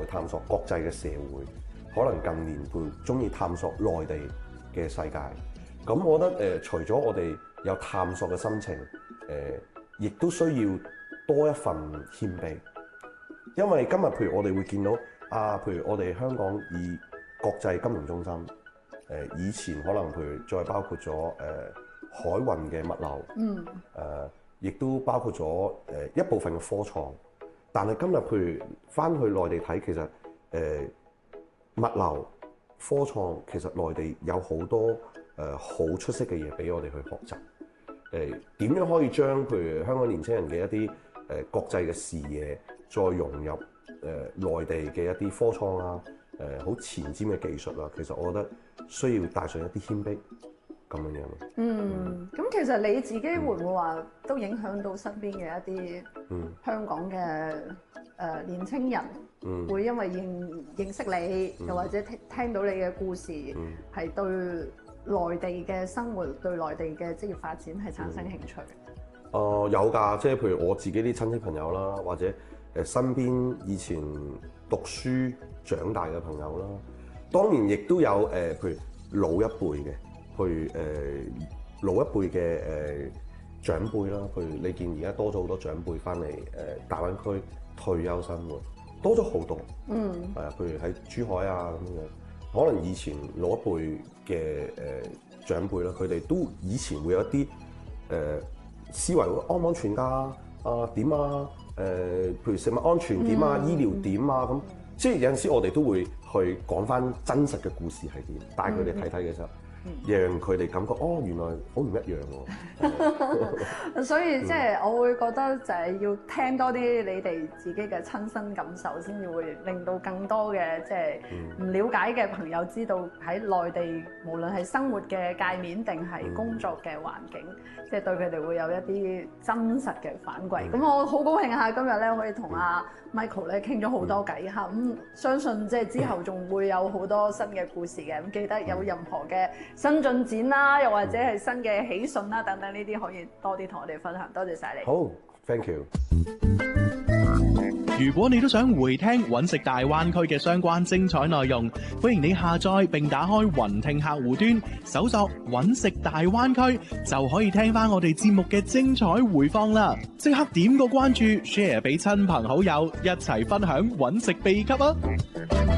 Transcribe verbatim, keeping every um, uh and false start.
去探索國際嘅社會，可能近年會中意探索內地嘅世界。咁我覺得誒、呃，除咗我哋有探索嘅心情，誒、呃，亦都需要多一份謙卑。因為今日譬如我哋會見到啊，譬如我哋香港以國際金融中心，誒、呃、以前可能譬如再包括咗誒、呃、海運嘅物流，嗯，誒、呃、亦都包括咗誒、呃、一部分嘅科創。但係今日譬如翻去內地睇，其實誒、呃、物流科創其實內地有好多誒好、呃、出色嘅嘢俾我哋去學習。誒、呃、點樣可以將譬如香港年輕人嘅一啲誒、呃、國際嘅視野，再融入誒、呃、內地嘅一啲科創啊，誒、呃、好前瞻嘅技術啊，其實我覺得需要帶上一啲謙卑咁樣樣。 嗯，咁、嗯、其實你自己會唔會話都影響到身邊嘅一啲香港嘅誒、呃、年青人，嗯、會因為認認識你，又、嗯、或者聽聽到你嘅故事，係、嗯、對內地嘅生活、對內地嘅職業發展係產生興趣？誒、 嗯呃、有㗎，即係譬如我自己啲親戚朋友啦，或者誒身邊以前讀書長大嘅朋友啦，當然亦都有誒、呃，譬如老一輩嘅。譬如誒、呃、老一輩嘅誒、呃、長輩啦，譬如你見而家多咗好多長輩翻嚟誒大灣區退休生活，多咗好多。嗯，係啊，譬如喺珠海啊咁樣，可能以前老一輩嘅誒、呃、長輩啦，佢哋都以前會有一啲誒、呃、思維，安唔安全㗎？啊點啊？誒、呃，譬如食物安全點啊？嗯、醫療點啊？咁即係有陣時我哋都會去講翻真實嘅故事係點，帶佢哋睇睇嘅時候。讓佢哋感覺哦，原來好唔一樣喎。 所以即係我會覺得就係要聽多啲你哋自己嘅親身感受，先至會令到更多嘅即係唔了解嘅朋友知道喺內地無論係生活嘅界面定係工作嘅環境，即係、嗯、對佢哋會有一啲真實嘅反饋。咁、嗯、我好高興下今日咧可以同阿 Michael 咧傾咗好多偈嚇，咁、嗯、相信即係之後仲會有好多新嘅故事嘅。咁記得有任何嘅新進展啦，又或者係新嘅喜訊啦，等等呢啲可以多啲同我哋分享。多謝晒你。 好 ，thank you。 如果你都想回聽揾食大灣區嘅相關精彩內容，歡迎你下載並打開雲聽客戶端，搜索揾食大灣區，就可以聽翻我哋節目嘅精彩回放啦！即刻點個關注 ，share 俾親朋好友，一齊分享揾食秘笈啊！